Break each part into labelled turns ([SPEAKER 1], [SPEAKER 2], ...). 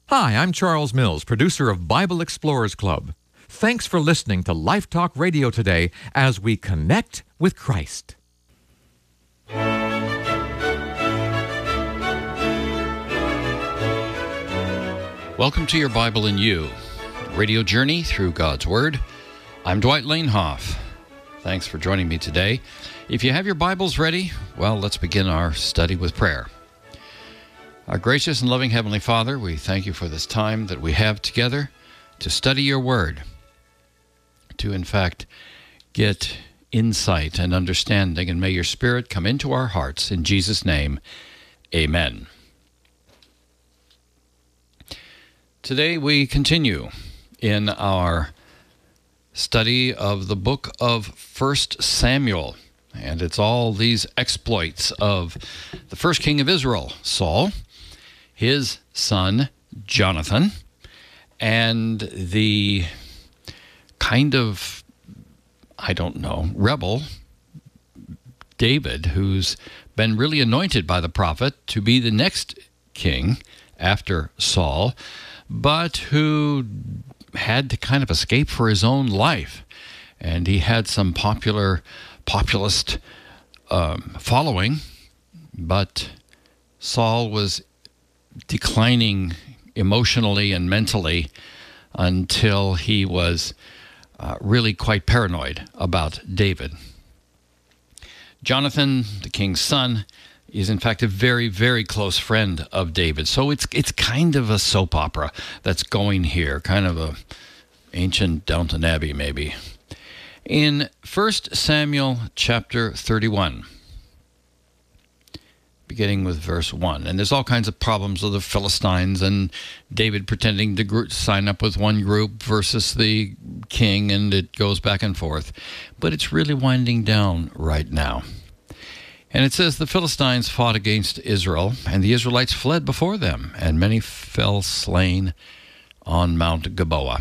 [SPEAKER 1] Hi, I'm Charles Mills, producer of Bible Explorers Club. Thanks for listening to Life Talk Radio today as we connect with Christ.
[SPEAKER 2] Welcome to Your Bible in You, radio journey through God's Word. I'm Dwight Lanehoff. Thanks for joining me today. If you have your Bibles ready, well, let's begin our study with prayer. Our gracious and loving Heavenly Father, we thank you for this time that we have together to study your Word, to in fact get insight and understanding, and may your Spirit come into our hearts. In Jesus' name, amen. Today we continue in our study of the book of 1 Samuel, and it's all these exploits of the first king of Israel, Saul, his son Jonathan, and the kind of, rebel David, who's been really anointed by the prophet to be the next king after Saul, but who had to kind of escape for his own life. And he had some populist following, but Saul was declining emotionally and mentally until he was really quite paranoid about David. Jonathan, the king's son, is in fact a very, very close friend of David. So it's kind of a soap opera that's going here, kind of a ancient Downton Abbey maybe. In 1 Samuel chapter 31, beginning with verse 1. And there's all kinds of problems with the Philistines and David pretending to sign up with one group versus the king, and it goes back and forth. But it's really winding down right now. And it says, the Philistines fought against Israel, and the Israelites fled before them, and many fell slain on Mount Gilboa.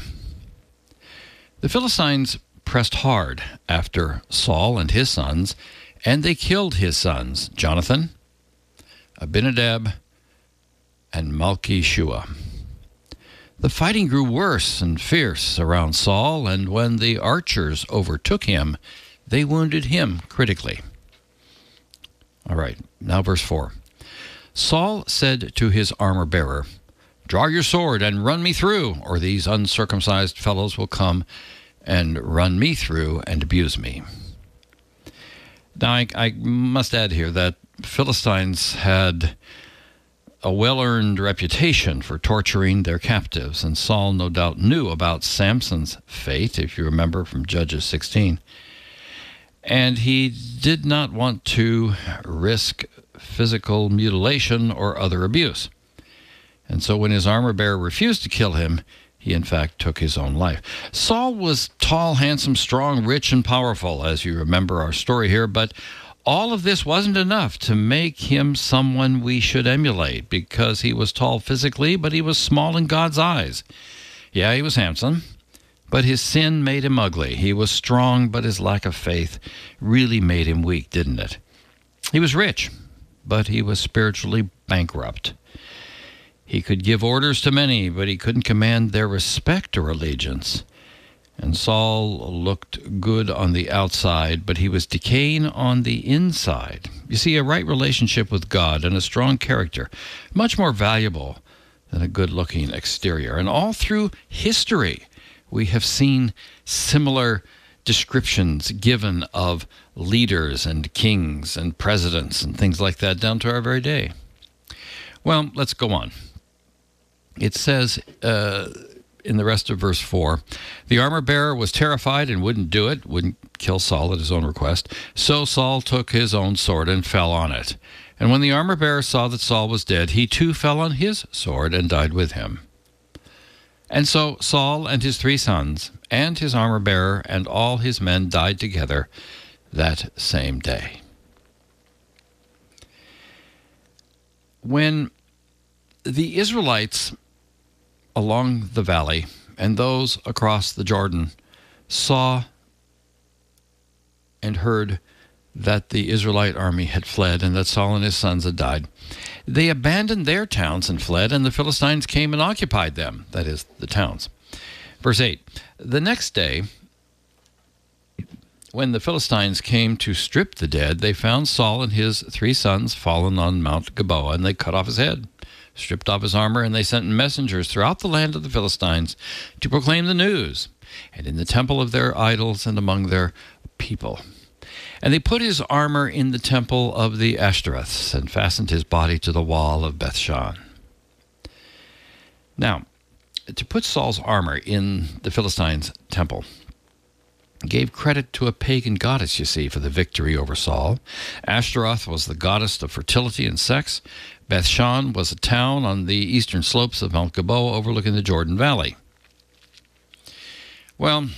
[SPEAKER 2] The Philistines pressed hard after Saul and his sons, and they killed his sons, Jonathan, Abinadab, and Malchishua. The fighting grew worse and fierce around Saul, and when the archers overtook him, they wounded him critically. All right, now verse 4. Saul said to his armor-bearer, "Draw your sword and run me through, or these uncircumcised fellows will come and run me through and abuse me." Now, I must add here that Philistines had a well-earned reputation for torturing their captives, and Saul no doubt knew about Samson's fate, if you remember from Judges 16. And he did not want to risk physical mutilation or other abuse. And so when his armor-bearer refused to kill him, he in fact took his own life. Saul was tall, handsome, strong, rich, and powerful, as you remember our story here, but all of this wasn't enough to make him someone we should emulate, because he was tall physically, but he was small in God's eyes. Yeah, he was handsome, but his sin made him ugly. He was strong, but his lack of faith really made him weak, didn't it? He was rich, but he was spiritually bankrupt. He could give orders to many, but he couldn't command their respect or allegiance. And Saul looked good on the outside, but he was decaying on the inside. You see, a right relationship with God and a strong character, much more valuable than a good-looking exterior. And all through history, we have seen similar descriptions given of leaders and kings and presidents and things like that down to our very day. Well, let's go on. It says in the rest of verse 4, the armor-bearer was terrified and wouldn't do it, wouldn't kill Saul at his own request. So Saul took his own sword and fell on it. And when the armor-bearer saw that Saul was dead, he too fell on his sword and died with him. And so Saul and his 3 sons and his armor-bearer and all his men died together that same day. When the Israelites along the valley and those across the Jordan saw and heard that the Israelite army had fled and that Saul and his sons had died. They abandoned their towns and fled, and the Philistines came and occupied them, that is, the towns. Verse 8, the next day, when the Philistines came to strip the dead, they found Saul and his 3 sons fallen on Mount Gilboa, and they cut off his head, stripped off his armor, and they sent messengers throughout the land of the Philistines to proclaim the news, and in the temple of their idols and among their people. And they put his armor in the temple of the Ashtoreths and fastened his body to the wall of Bethshan. Now, to put Saul's armor in the Philistines' temple gave credit to a pagan goddess, you see, for the victory over Saul. Ashtaroth was the goddess of fertility and sex. Bethshan was a town on the eastern slopes of Mount Gilboa overlooking the Jordan Valley. Well,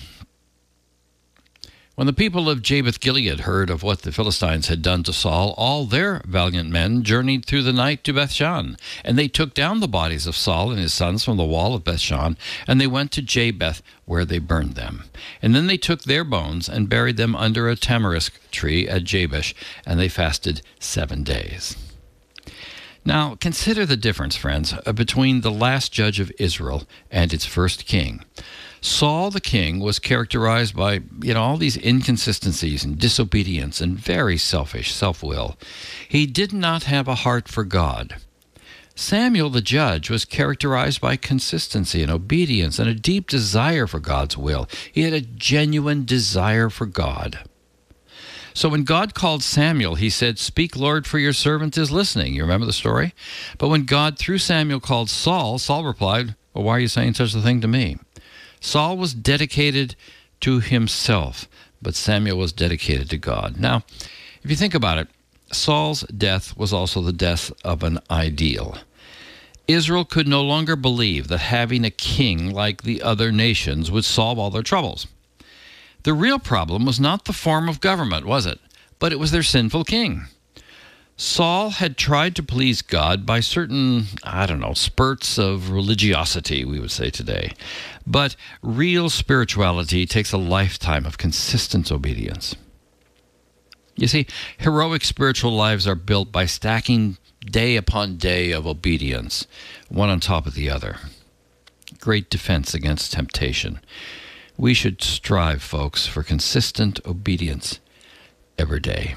[SPEAKER 2] when the people of Jabesh-Gilead heard of what the Philistines had done to Saul, all their valiant men journeyed through the night to Bethshan, and they took down the bodies of Saul and his sons from the wall of Bethshan, and they went to Jabesh, where they burned them. And then they took their bones and buried them under a tamarisk tree at Jabesh, and they fasted 7 days. Now, consider the difference, friends, between the last judge of Israel and its first king. Saul the king was characterized by, all these inconsistencies and disobedience and very selfish self-will. He did not have a heart for God. Samuel the judge was characterized by consistency and obedience and a deep desire for God's will. He had a genuine desire for God. So when God called Samuel, he said, "Speak, Lord, for your servant is listening." You remember the story? But when God, through Samuel, called Saul, Saul replied, "Well, why are you saying such a thing to me?" Saul was dedicated to himself, but Samuel was dedicated to God. Now, if you think about it, Saul's death was also the death of an ideal. Israel could no longer believe that having a king like the other nations would solve all their troubles. The real problem was not the form of government, was it? But it was their sinful king. Saul had tried to please God by certain, spurts of religiosity, we would say today. But real spirituality takes a lifetime of consistent obedience. You see, heroic spiritual lives are built by stacking day upon day of obedience, one on top of the other. Great defense against temptation. We should strive, folks, for consistent obedience every day.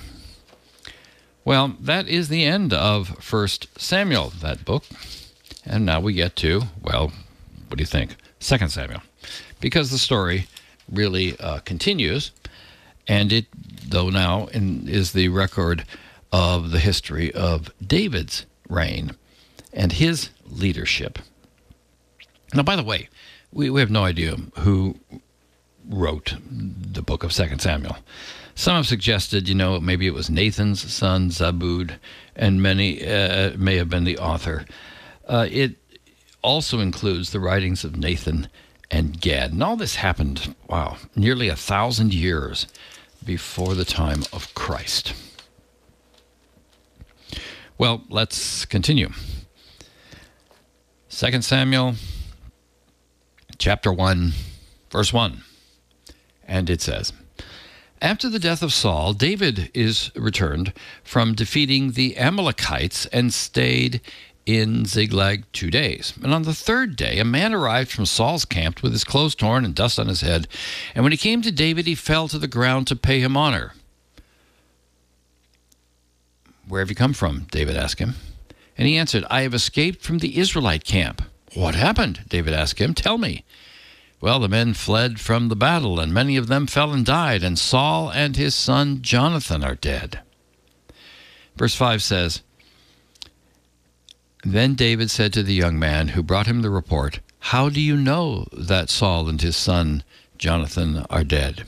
[SPEAKER 2] Well, that is the end of 1 Samuel, that book. And now we get to, what do you think? 2 Samuel. Because the story really continues, and it, though now, is the record of the history of David's reign and his leadership. Now, by the way, we have no idea who wrote the book of 2 Samuel. Some have suggested, maybe it was Nathan's son, Zabud, and many may have been the author. It also includes the writings of Nathan and Gad. And all this happened, nearly 1,000 years before the time of Christ. Well, let's continue. 2 Samuel, chapter 1, verse 1. And it says, "After the death of Saul, David is returned from defeating the Amalekites and stayed in Ziklag 2 days. And on the 3rd day, a man arrived from Saul's camp with his clothes torn and dust on his head. And when he came to David, he fell to the ground to pay him honor." "Where have you come from?" David asked him. And he answered, "I have escaped from the Israelite camp." "What happened?" David asked him. "Tell me." "Well, the men fled from the battle, and many of them fell and died, and Saul and his son Jonathan are dead." Verse 5 says, "Then David said to the young man who brought him the report, 'How do you know that Saul and his son Jonathan are dead?'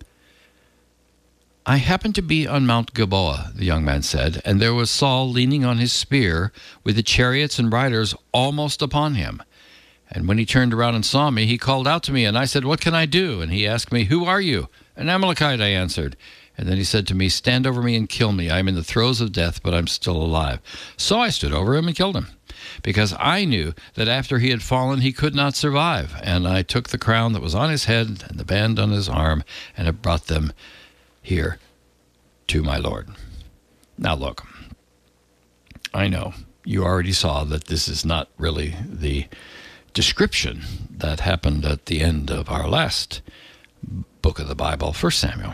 [SPEAKER 2] 'I happened to be on Mount Gilboa,' the young man said, 'and there was Saul leaning on his spear with the chariots and riders almost upon him. And when he turned around and saw me, he called out to me, and I said, "What can I do?" And he asked me, "Who are you?" "An Amalekite," I answered. And then he said to me, "Stand over me and kill me. I am in the throes of death, but I'm still alive." So I stood over him and killed him, because I knew that after he had fallen, he could not survive. And I took the crown that was on his head and the band on his arm, and I brought them here to my Lord. Now look, I know you already saw that this is not really the description that happened at the end of our last book of the Bible, 1 Samuel.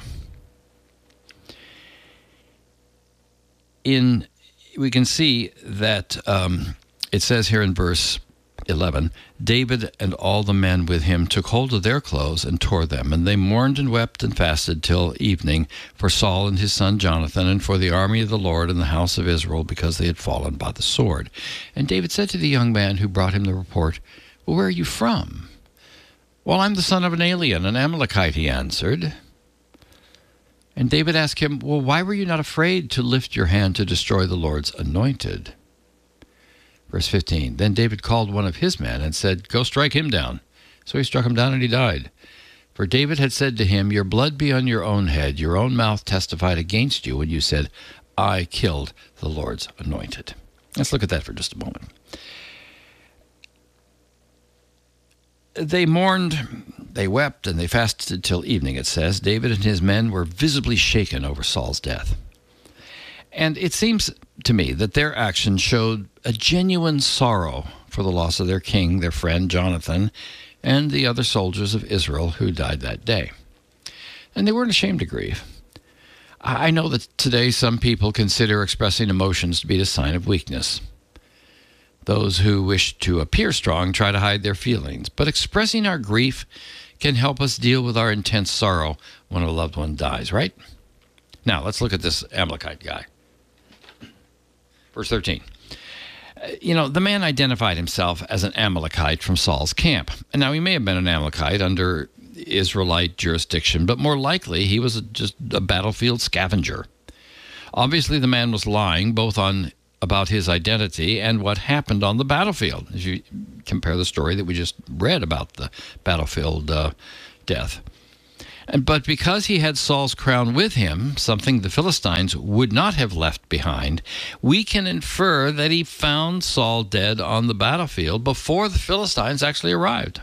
[SPEAKER 2] We can see that it says here in verse 11, David and all the men with him took hold of their clothes and tore them, and they mourned and wept and fasted till evening for Saul and his son Jonathan, and for the army of the Lord and the house of Israel, because they had fallen by the sword. And David said to the young man who brought him the report, "Well, where are you from?" "Well, I'm the son of an alien, an Amalekite," he answered. And David asked him, "Well, why were you not afraid to lift your hand to destroy the Lord's anointed?" Verse 15, then David called one of his men and said, "Go strike him down." So he struck him down and he died. For David had said to him, "Your blood be on your own head. Your own mouth testified against you when you said, 'I killed the Lord's anointed.'" Let's look at that for just a moment. They mourned, they wept, and they fasted till evening, it says. David and his men were visibly shaken over Saul's death. And it seems to me that their actions showed a genuine sorrow for the loss of their king, their friend Jonathan, and the other soldiers of Israel who died that day. And they weren't ashamed to grieve. I know that today some people consider expressing emotions to be a sign of weakness. Those who wish to appear strong try to hide their feelings, but expressing our grief can help us deal with our intense sorrow when a loved one dies, right? Now, let's look at this Amalekite guy. Verse 13. The man identified himself as an Amalekite from Saul's camp. And now he may have been an Amalekite under Israelite jurisdiction, but more likely he was just a battlefield scavenger. Obviously, the man was lying both about his identity and what happened on the battlefield, as you compare the story that we just read about the battlefield death. But because he had Saul's crown with him, something the Philistines would not have left behind, we can infer that he found Saul dead on the battlefield before the Philistines actually arrived.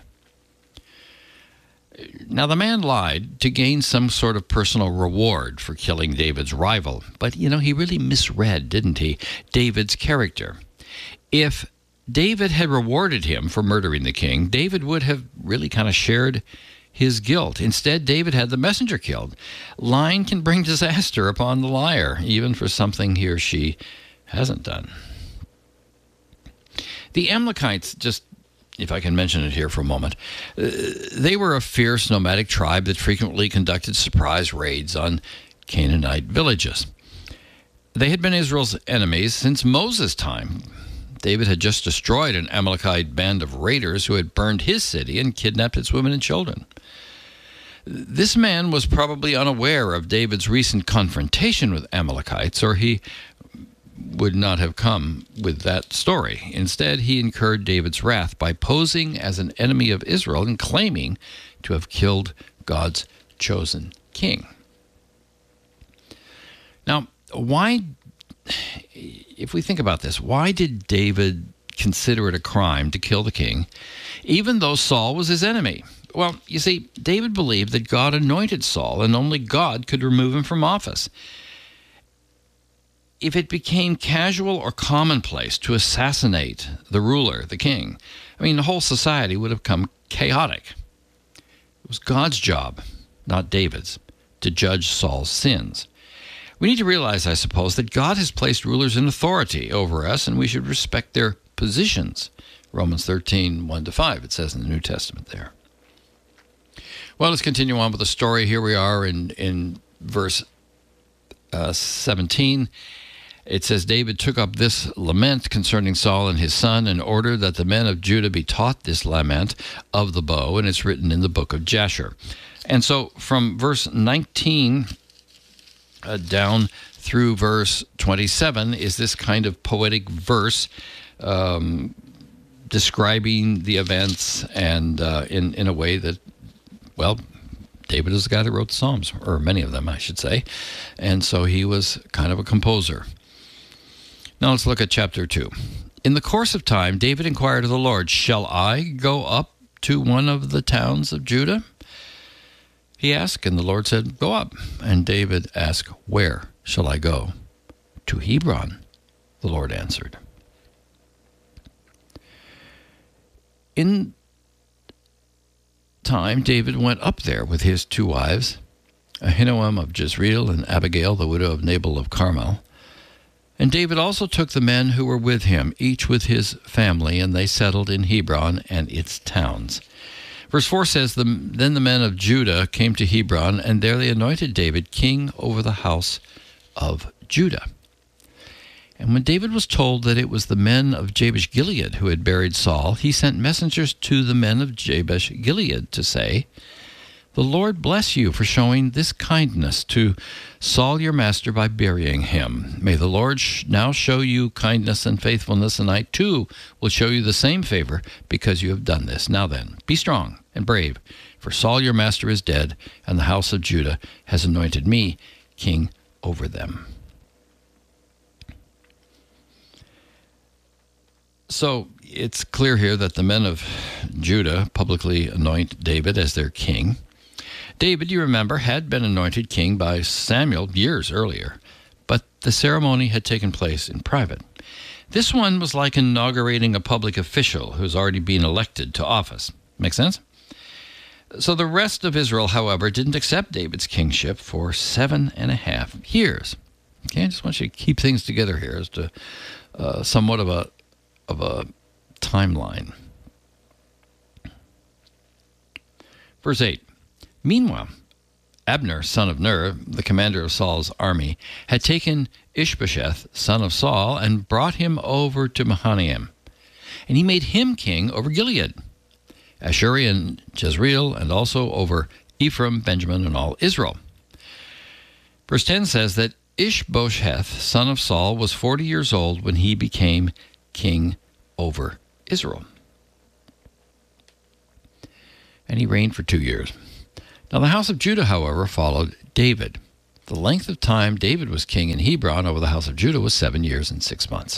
[SPEAKER 2] Now, the man lied to gain some sort of personal reward for killing David's rival. But, he really misread, didn't he, David's character. If David had rewarded him for murdering the king, David would have really kind of shared his guilt. Instead, David had the messenger killed. Lying can bring disaster upon the liar, even for something he or she hasn't done. The Amalekites, just if I can mention it here for a moment, they were a fierce nomadic tribe that frequently conducted surprise raids on Canaanite villages. They had been Israel's enemies since Moses' time. David had just destroyed an Amalekite band of raiders who had burned his city and kidnapped its women and children. This man was probably unaware of David's recent confrontation with Amalekites, or he would not have come with that story. Instead, he incurred David's wrath by posing as an enemy of Israel and claiming to have killed God's chosen king. Now, if we think about this, why did David consider it a crime to kill the king, even though Saul was his enemy? Well, you see, David believed that God anointed Saul, and only God could remove him from office. If it became casual or commonplace to assassinate the ruler, the king, the whole society would have become chaotic. It was God's job, not David's, to judge Saul's sins. We need to realize, I suppose, that God has placed rulers in authority over us, and we should respect their positions. Romans 13, 1-5, it says in the New Testament there. Well, let's continue on with the story. Here we are in verse 17. It says, David took up this lament concerning Saul and his son and ordered that the men of Judah be taught this lament of the bow, and it's written in the book of Jasher. And so from verse 19 down through verse 27 is this kind of poetic verse describing the events and in a way that, well, David is the guy that wrote the Psalms, or many of them, I should say. And so he was kind of a composer. Now let's look at chapter 2. In the course of time, David inquired of the Lord, "Shall I go up to one of the towns of Judah?" he asked, and the Lord said, "Go up." And David asked, "Where shall I go?" "To Hebron," the Lord answered. In time, David went up there with his 2 wives, Ahinoam of Jezreel and Abigail, the widow of Nabal of Carmel. And David also took the men who were with him, each with his family, and they settled in Hebron and its towns. Verse 4 says, Then the men of Judah came to Hebron, and there they anointed David king over the house of Judah. And when David was told that it was the men of Jabesh-Gilead who had buried Saul, he sent messengers to the men of Jabesh-Gilead to say, "The Lord bless you for showing this kindness to Saul your master by burying him. May the Lord now show you kindness and faithfulness, and I too will show you the same favor because you have done this. Now then, be strong and brave, for Saul your master is dead, and the house of Judah has anointed me king over them." So it's clear here that the men of Judah publicly anoint David as their king. David, you remember, had been anointed king by Samuel years earlier, but the ceremony had taken place in private. This one was like inaugurating a public official who's already been elected to office. Make sense? So the rest of Israel, however, didn't accept David's kingship for 7.5 years. Okay, I just want you to keep things together here as to somewhat of a timeline. Verse 8. Meanwhile, Abner, son of Ner, the commander of Saul's army, had taken Ishbosheth, son of Saul, and brought him over to Mahanaim. And he made him king over Gilead, Ashur and Jezreel, and also over Ephraim, Benjamin, and all Israel. Verse 10 says that Ishbosheth, son of Saul, was 40 years old when he became king over Israel. And he reigned for 2 years. Now the house of Judah, however, followed David. The length of time David was king in Hebron over the house of Judah was 7 years and 6 months.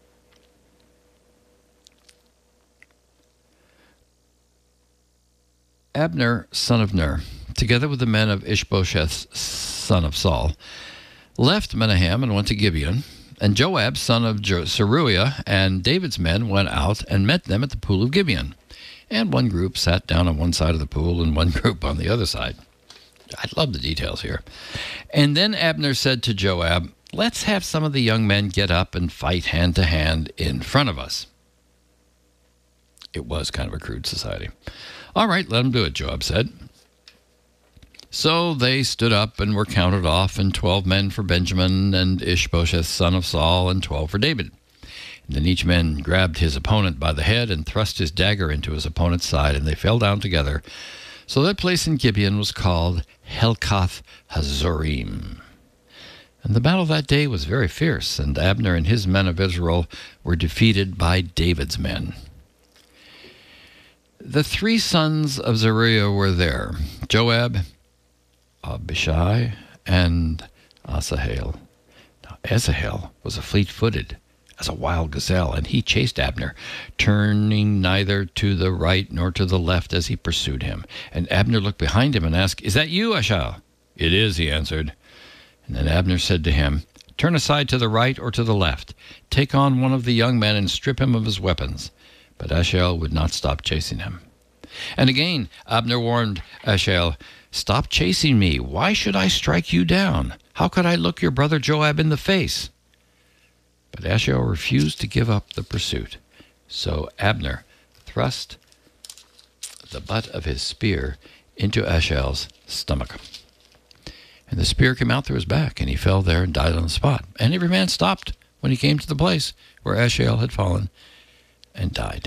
[SPEAKER 2] Abner, son of Ner, together with the men of Ishbosheth, son of Saul, left Menahem and went to Gibeon. And Joab, son of Zeruiah, and David's men went out and met them at the pool of Gibeon. And one group sat down on one side of the pool and one group on the other side. I love the details here. And then Abner said to Joab, "Let's have some of the young men get up and fight hand to hand in front of us." It was kind of a crude society. "All right, let them do it," Joab said. So they stood up and were counted off, and 12 men for Benjamin and Ishbosheth, son of Saul, and 12 for David. And then each man grabbed his opponent by the head and thrust his dagger into his opponent's side, and they fell down together. So that place in Gibeon was called Helkath Hazorim. And the battle that day was very fierce, and Abner and his men of Israel were defeated by David's men. The 3 sons of Zeruiah were there, Joab, Abishai, and Asahel. Now, Asahel was fleet-footed as a wild gazelle, and he chased Abner, turning neither to the right nor to the left as he pursued him. And Abner looked behind him and asked, "Is that you, Asahel?" "It is," he answered. And then Abner said to him, "Turn aside to the right or to the left. Take on one of the young men and strip him of his weapons." But Asahel would not stop chasing him. And again Abner warned Asahel, "Stop chasing me. Why should I strike you down? How could I look your brother Joab in the face?" But Asahel refused to give up the pursuit. So Abner thrust the butt of his spear into Asahel's stomach. And the spear came out through his back, and he fell there and died on the spot. And every man stopped when he came to the place where Asahel had fallen and died.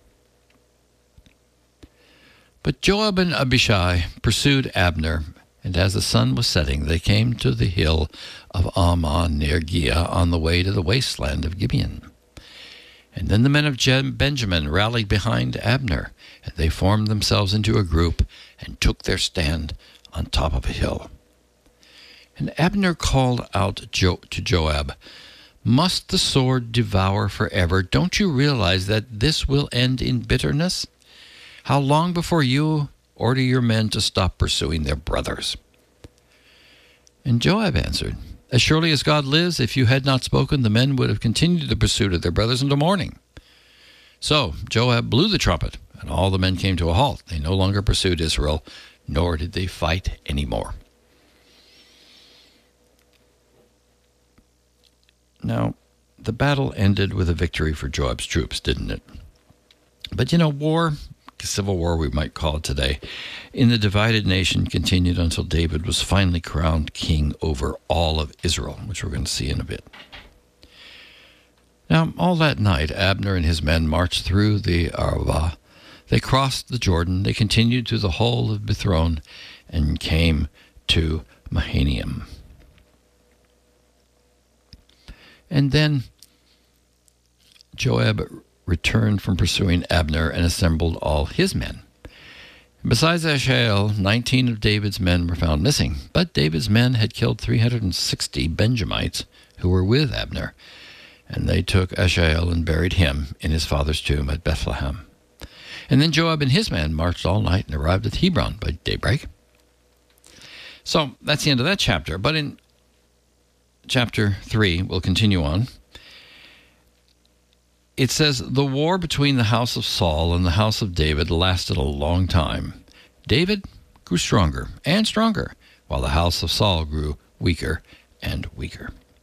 [SPEAKER 2] But Joab and Abishai pursued Abner, and as the sun was setting, they came to the hill of Ammon near Giah on the way to the wasteland of Gibeon. And then the men of Benjamin rallied behind Abner, and they formed themselves into a group and took their stand on top of a hill. And Abner called out to Joab, "Must the sword devour forever? Don't you realize that this will end in bitterness? How long before you order your men to stop pursuing their brothers." And Joab answered, "As surely as God lives, if you had not spoken, the men would have continued the pursuit of their brothers until morning." So Joab blew the trumpet, and all the men came to a halt. They no longer pursued Israel, nor did they fight any more. Now, the battle ended with a victory for Joab's troops, didn't it? But war, civil war we might call it today, in the divided nation continued until David was finally crowned king over all of Israel, which we're going to see in a bit. Now, all that night, Abner and his men marched through the Arabah. They crossed the Jordan. They continued through the whole of Bithron and came to Mahanaim. And then Joab returned from pursuing Abner and assembled all his men. Besides Asahel, 19 of David's men were found missing, but David's men had killed 360 Benjamites who were with Abner, and they took Asahel and buried him in his father's tomb at Bethlehem. And then Joab and his men marched all night and arrived at Hebron by daybreak. So that's the end of that chapter. But in chapter 3, we'll continue on. It says, "The war between the house of Saul and the house of David lasted a long time. David grew stronger and stronger, while the house of Saul grew weaker and weaker."